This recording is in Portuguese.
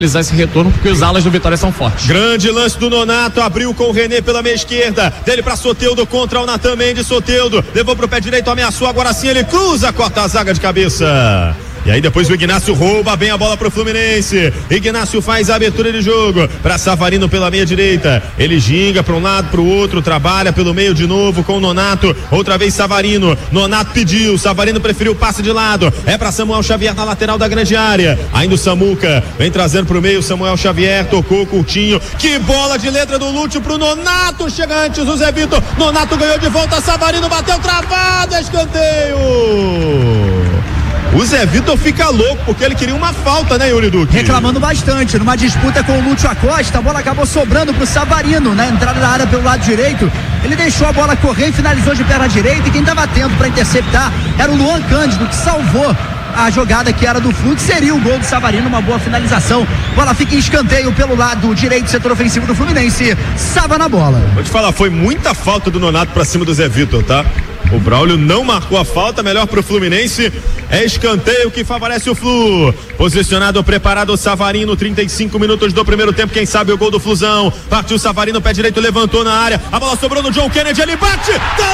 esse retorno, porque os alas do Vitória são fortes. Grande lance do Nonato, abriu com o René pela meia esquerda, dele pra Soteldo contra o Natan Mendes. Soteldo levou pro pé direito, ameaçou, agora sim ele cruza, corta a zaga de cabeça. E aí depois o Ignacio rouba bem a bola pro Fluminense. Ignacio faz a abertura de jogo pra Savarino pela meia direita. Ele ginga pra um lado, pro outro, trabalha pelo meio de novo com o Nonato. Outra vez Savarino. Nonato pediu, Savarino preferiu o passe de lado. É pra Samuel Xavier na lateral da grande área. Ainda o Samuca vem trazendo pro meio. Samuel Xavier tocou curtinho. Que bola de letra do Lúcio pro Nonato. Chega antes o Zé Vitor. Nonato ganhou de volta. Savarino bateu travado. Escanteio. O Zé Vitor fica louco porque ele queria uma falta, né, Yuri Duque? Reclamando bastante, numa disputa com o Lúcio Acosta, a bola acabou sobrando pro Savarino, na entrada da área pelo lado direito. Ele deixou a bola correr e finalizou de perna direita, e quem estava atento para interceptar era o Luan Cândido, que salvou a jogada que era do Flu, que seria o gol do Savarino, uma boa finalização. Bola fica em escanteio pelo lado direito, setor ofensivo do Fluminense. Sava na bola. Vou te falar, foi muita falta do Nonato pra cima do Zé Vitor, tá? O Braulio não marcou a falta, melhor pro Fluminense. É escanteio que favorece o Flu. Posicionado, preparado o Savarino, 35 minutos do primeiro tempo. Quem sabe o gol do Flusão. Partiu o Savarino, pé direito, levantou na área. A bola sobrou no John Kennedy, ele bate.